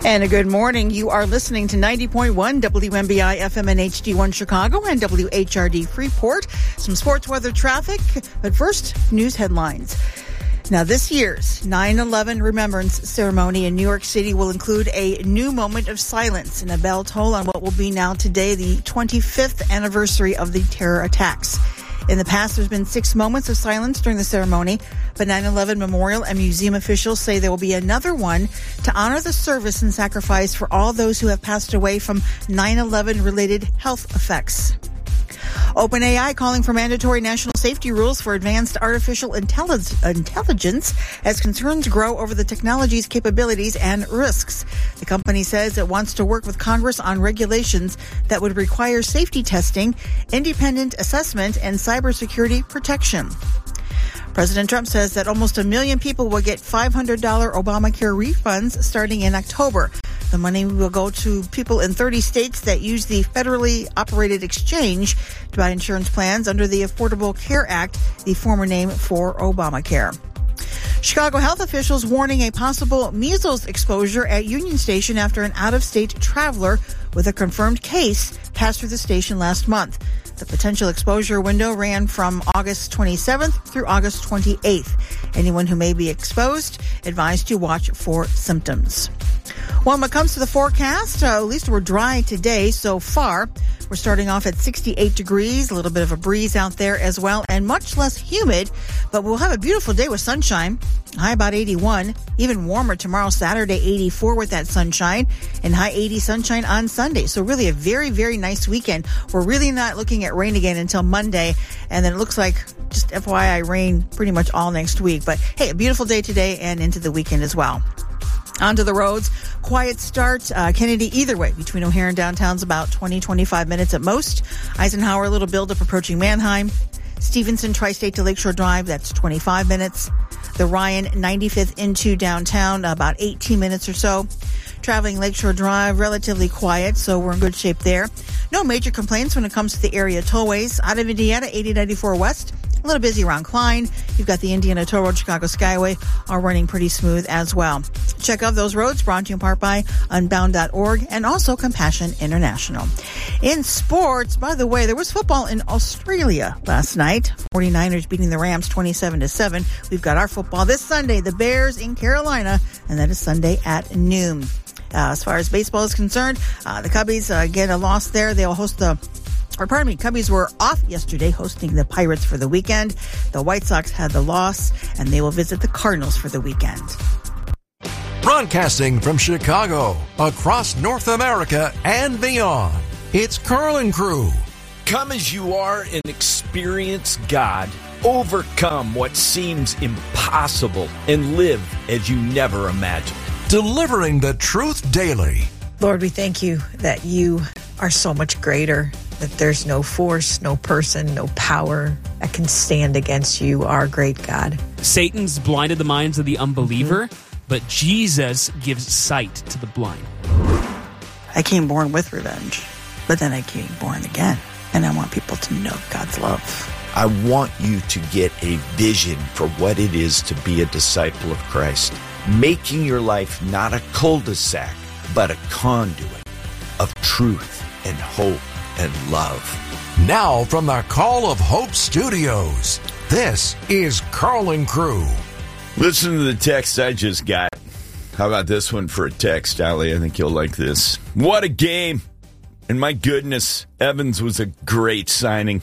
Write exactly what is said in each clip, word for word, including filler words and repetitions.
And a good morning. You are listening to ninety point one W M B I F M and H D one Chicago and W H R D Freeport. Some sports weather traffic, but first, news headlines. Now, this year's nine eleven Remembrance Ceremony in New York City will include a new moment of silence and a bell toll on what will be now today the twenty-fifth anniversary of the terror attacks. In the past, there's been six moments of silence during the ceremony, but nine eleven Memorial and Museum officials say there will be another one to honor the service and sacrifice for all those who have passed away from nine eleven related health effects. OpenAI calling for mandatory national safety rules for advanced artificial intelligence as concerns grow over the technology's capabilities and risks. The company says it wants to work with Congress on regulations that would require safety testing, independent assessment, and cybersecurity protection. President Trump says that almost a million people will get five hundred dollars Obamacare refunds starting in October. The money will go to people in thirty states that use the federally operated exchange to buy insurance plans under the Affordable Care Act, the former name for Obamacare. Chicago health officials warning a possible measles exposure at Union Station after an out-of-state traveler with a confirmed case passed through the station last month. The potential exposure window ran from August twenty-seventh through August twenty-eighth. Anyone who may be exposed, advised to watch for symptoms. Well, when it comes to the forecast, uh, at least we're dry today so far. We're starting off at sixty-eight degrees, a little bit of a breeze out there as well, and much less humid. But we'll have a beautiful day with sunshine, high about eighty-one. Even warmer tomorrow, Saturday, eighty-four with that sunshine, and high eighty sunshine on Sunday. So really a very, very nice weekend. We're really not looking at rain again until Monday, and then it looks like, just F Y I, rain pretty much all next week. But hey, a beautiful day today and into the weekend as well. Onto the roads. Quiet start. Uh, Kennedy, either way, between O'Hare and downtown's about twenty, twenty-five minutes at most. Eisenhower, a little buildup approaching Manheim. Stevenson, Tri-State to Lakeshore Drive, that's twenty-five minutes. The Ryan, ninety-fifth into downtown, about eighteen minutes or so. Traveling Lakeshore Drive, relatively quiet, so we're in good shape there. No major complaints when it comes to the area tollways. Out of Indiana, eighty ninety-four West. A little busy around Klein. You've got the Indiana Toll Road, Chicago Skyway, all running pretty smooth as well. Check out those roads, brought to you in part by unbound dot org and also Compassion International. In sports, by the way, there was football in Australia last night. forty-niners beating the Rams twenty-seven to seven. We've got our football this Sunday, the Bears in Carolina, and that is Sunday at noon. Uh, as far as baseball is concerned, uh, the Cubbies, uh, get a loss there. They'll host the Or pardon me, Cubbies were off yesterday hosting the Pirates for the weekend. The White Sox had the loss, and they will visit the Cardinals for the weekend. Broadcasting from Chicago, across North America and beyond, it's Carl and Crew. Come as you are and experience God. Overcome what seems impossible and live as you never imagined. Delivering the truth daily. Lord, we thank you that you are so much greater, that there's no force, no person, no power that can stand against you, our great God. Satan's blinded the minds of the unbeliever, mm-hmm. but Jesus gives sight to the blind. I came born with revenge, but then I came born again, and I want people to know God's love. I want you to get a vision for what it is to be a disciple of Christ, making your life not a cul-de-sac, but a conduit of truth and hope and love. Now from the Call of Hope Studios, this is Carl and Crew. Listen to the text I just got. How about this one for a text, Ali? I think you'll like this. What a game. And my goodness, Evans was a great signing.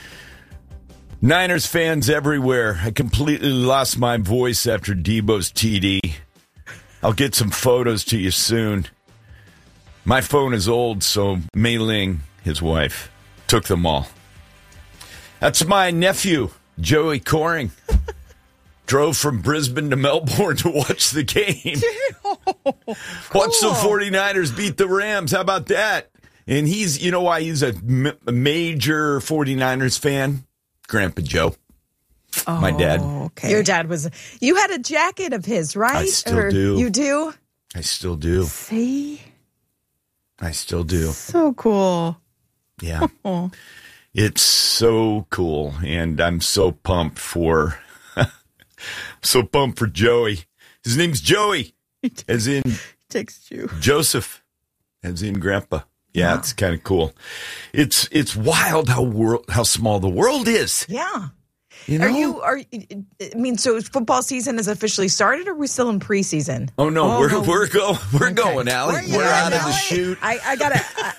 Niners fans everywhere. I completely lost my voice after Debo's T D. I'll get some photos to you soon. My phone is old, so Mei Ling, his wife, took them all. That's my nephew, Joey Coring. Drove from Brisbane to Melbourne to watch the game. Oh, cool. Watch the forty-niners beat the Rams. How about that? And he's, you know why he's a, m- a major forty-niners fan? Grandpa Joe. Oh, my dad. Okay. Your dad was, you had a jacket of his, right? I still or do. You do? I still do. See? I still do. So cool. Yeah. It's so cool. And I'm so pumped for, so pumped for Joey. His name's Joey. As in text you. Joseph, as in Grandpa. Yeah, Wow. It's kind of cool. It's it's wild how world how small the world is. Yeah. You know? Are you, are, I mean, so football season has officially started, or are we still in preseason? Oh no, Oh, we're no. we're going we're Okay. going, Allie. Where you We're going, out of the Allie? chute. I, I gotta,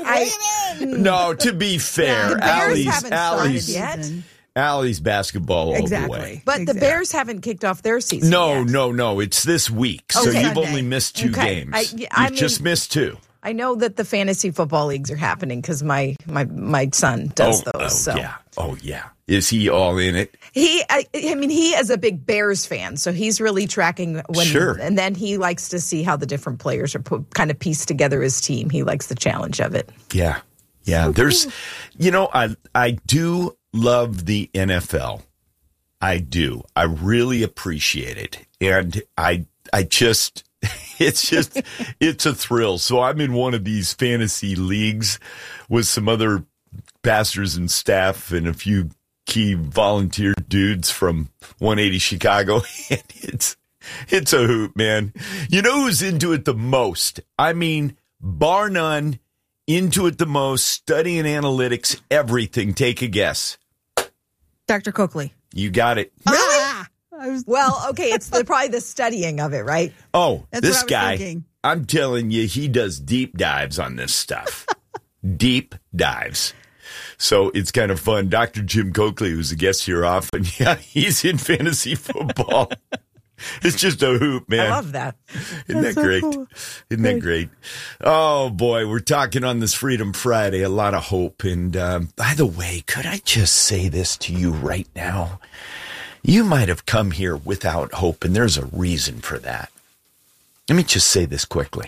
I, I No, to be fair, The Bears Allie's haven't started Allie's yet. Allie's basketball all Exactly. the way. but the Exactly. Bears haven't kicked off their season No, yet. no, no. It's this week, so Okay. you've Sunday. only missed two Okay. games. I- You've yeah, I just mean- missed two. I know that the fantasy football leagues are happening because my, my, my son does oh, those. oh so yeah, oh yeah. Is he all in it? he, I, I mean, he is a big Bears fan, so he's really tracking when, Sure. and then he likes to see how the different players are put, kind of pieced together his team. He likes the challenge of it. Yeah, yeah. There's, you know, I I do love the N F L. I do. I really appreciate it, and I I just. It's just, it's a thrill. So I'm in one of these fantasy leagues with some other pastors and staff and a few key volunteer dudes from one eighty Chicago. And it's, it's a hoot, man. You know who's into it the most? I mean, bar none, into it the most, studying analytics, everything. Take a guess. Doctor Coakley. You got it. Ah, I was, Well, okay, it's the, probably the studying of it, right? Oh, That's this what I was guy, thinking. I'm telling you, he does deep dives on this stuff. Deep dives. So it's kind of fun. Doctor Jim Coakley, who's a guest here often, yeah, he's in fantasy football. It's just a hoop, man. I love that. Isn't that so great? cool. Isn't that great? Oh, boy, we're talking on this Freedom Friday. A lot of hope. And um, by the way, could I just say this to you right now? You might have come here without hope, and there's a reason for that. Let me just say this quickly.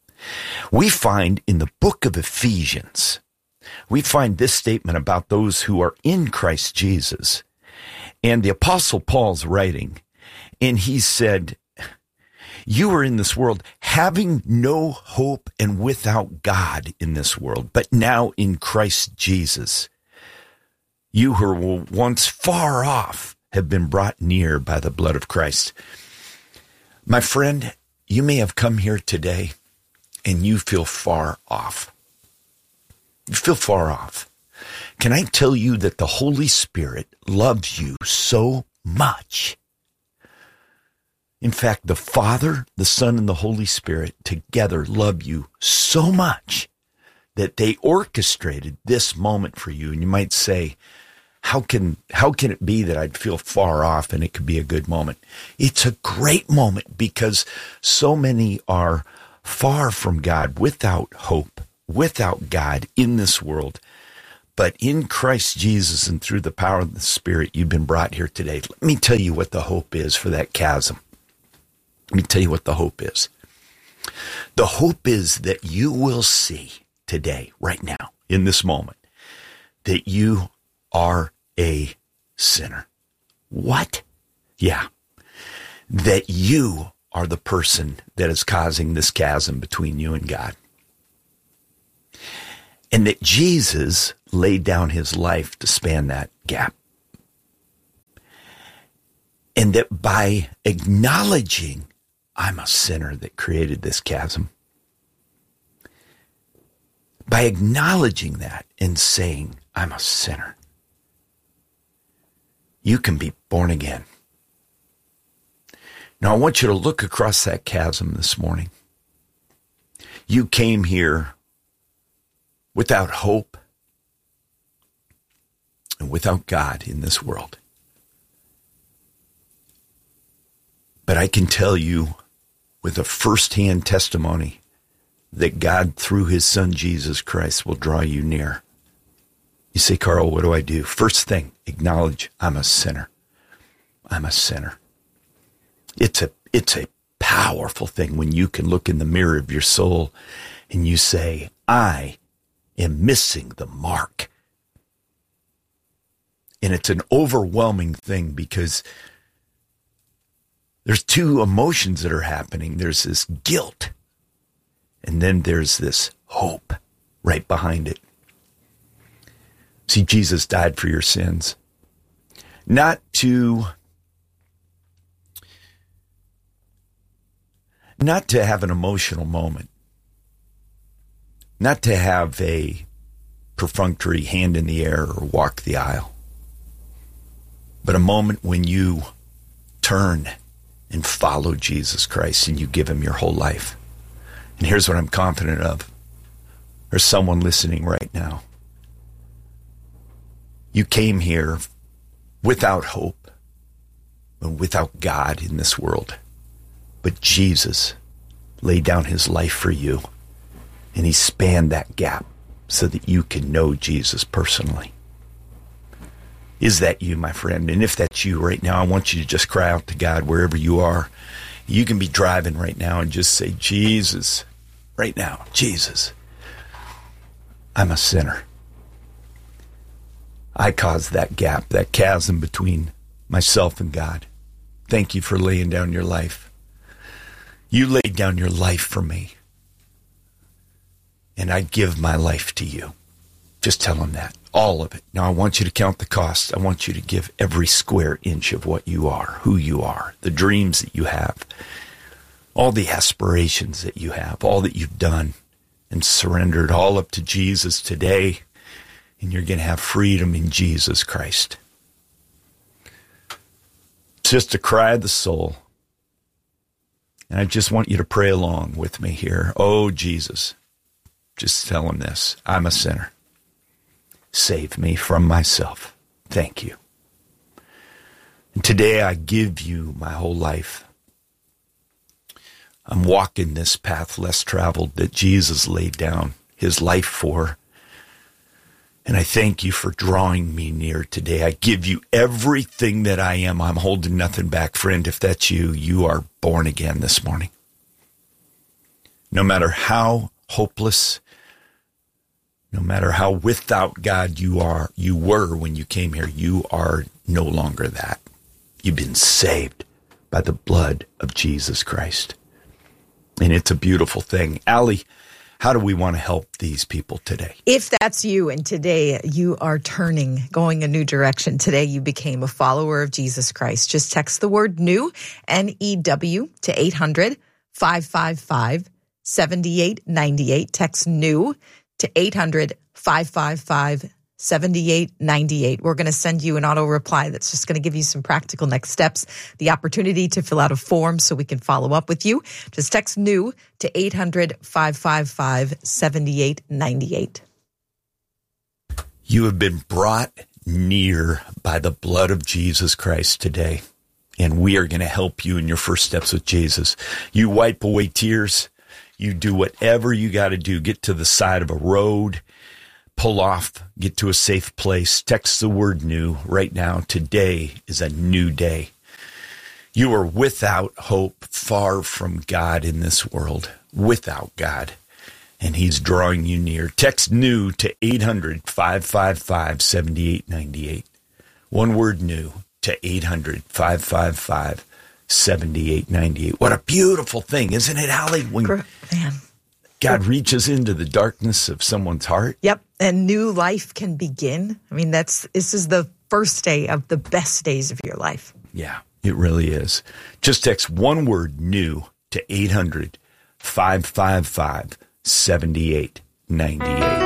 We find in the book of Ephesians, we find this statement about those who are in Christ Jesus. And the Apostle Paul's writing, and he said, you are in this world having no hope and without God in this world, but now in Christ Jesus, you who were once far off have been brought near by the blood of Christ. My friend, you may have come here today and you feel far off. You feel far off. Can I tell you that the Holy Spirit loves you so much? In fact, the Father, the Son, and the Holy Spirit together love you so much that they orchestrated this moment for you. And you might say, how can how can it be that I'd feel far off and it could be a good moment? It's a great moment because so many are far from God, without hope, without God in this world. But in Christ Jesus and through the power of the Spirit, you've been brought here today. Let me tell you what the hope is for that chasm. Let me tell you what the hope is. The hope is that you will see today, right now, in this moment, that you are a sinner. What? Yeah. That you are the person that is causing this chasm between you and God. And that Jesus laid down his life to span that gap. And that by acknowledging I'm a sinner that created this chasm, by acknowledging that and saying I'm a sinner, you can be born again. Now I want you to look across that chasm this morning. You came here without hope and without God in this world. But I can tell you with a firsthand testimony that God, through his Son, Jesus Christ, will draw you near. You say, Carl, what do I do? First thing, acknowledge I'm a sinner. I'm a sinner. It's a, it's a powerful thing when you can look in the mirror of your soul and you say, I am missing the mark. And it's an overwhelming thing because there's two emotions that are happening. There's this guilt, and then there's this hope right behind it. See, Jesus died for your sins, not to, not to have an emotional moment, not to have a perfunctory hand in the air or walk the aisle, but a moment when you turn and follow Jesus Christ and you give him your whole life. And here's what I'm confident of. There's someone listening right now. You came here without hope and without God in this world. But Jesus laid down his life for you, and he spanned that gap so that you can know Jesus personally. Is that you, my friend? And if that's you right now, I want you to just cry out to God wherever you are. You can be driving right now and just say, Jesus, right now, Jesus, I'm a sinner. I caused that gap, that chasm between myself and God. Thank you for laying down your life. You laid down your life for me. And I give my life to you. Just tell him that. All of it. Now I want you to count the cost. I want you to give every square inch of what you are, who you are, the dreams that you have, all the aspirations that you have, all that you've done, and surrendered all up to Jesus today. And you're going to have freedom in Jesus Christ. It's just a cry of the soul. And I just want you to pray along with me here. Oh, Jesus, just tell him this. I'm a sinner. Save me from myself. Thank you. And today I give you my whole life. I'm walking this path less traveled that Jesus laid down his life for. And I thank you for drawing me near today. I give you everything that I am. I'm holding nothing back. Friend, if that's you, you are born again this morning. No matter how hopeless, no matter how without God you are, you were when you came here, you are no longer that. You've been saved by the blood of Jesus Christ. And it's a beautiful thing. Allie, how do we want to help these people today? If that's you and today you are turning, going a new direction, today you became a follower of Jesus Christ, just text the word new, N E W, to eight hundred, five five five, seven eight nine eight. Text new to eight hundred, five five five, seven eight nine eight. We're going to send you an auto reply that's just going to give you some practical next steps, the opportunity to fill out a form so we can follow up with you. Just text new to eight hundred, five five five, seven eight nine eight. You have been brought near by the blood of Jesus Christ today, and we are going to help you in your first steps with Jesus. You wipe away tears. You do whatever you got to do. Get to the side of a road. Pull off, get to a safe place, text the word new right now. Today is a new day. You are without hope, far from God in this world, without God, and he's drawing you near. Text new to eight hundred, five five five, seven eight nine eight. One word new to eight hundred, five five five, seven eight nine eight. What a beautiful thing, isn't it, Allie? When Man. God reaches into the darkness of someone's heart. Yep. And new life can begin. I mean, that's this is the first day of the best days of your life. Yeah, it really is. Just text one word new to eight hundred, five five five, seven eight nine eight.